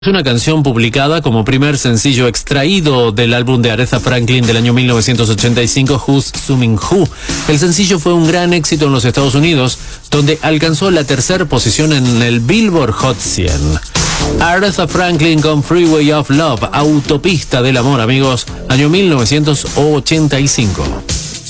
Es una canción publicada como primer sencillo extraído del álbum de Aretha Franklin del año 1985, Who's Summing Who. El sencillo fue un gran éxito en los Estados Unidos, donde alcanzó la tercera posición en el Billboard Hot 100. Aretha Franklin con Freeway of Love, Autopista del Amor, amigos, año 1985.